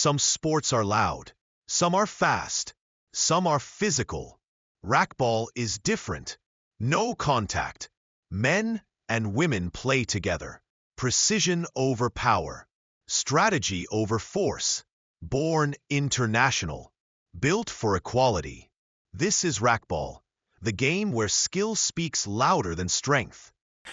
Some sports are loud, some are fast, some are physical. Racquetball is different. No contact. Men and women play together. Precision over power. Strategy over force. Born international. Built for equality. This is racquetball, the game where skill speaks louder than strength.